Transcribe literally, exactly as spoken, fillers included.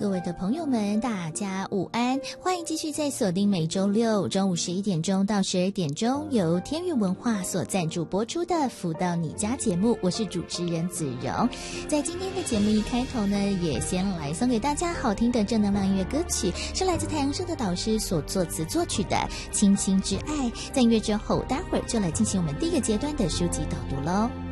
各位的朋友们，大家午安，欢迎继续在锁定每周六中午十一点钟到十二点钟由天韵文化所赞助播出的福到你家节目，我是主持人子荣。在今天的节目一开头呢，也先来送给大家好听的正能量音乐歌曲，是来自太阳社的导师所作词作曲的《青青之爱》。在音乐之后，待会儿就来进行我们第一个阶段的书籍导读咯。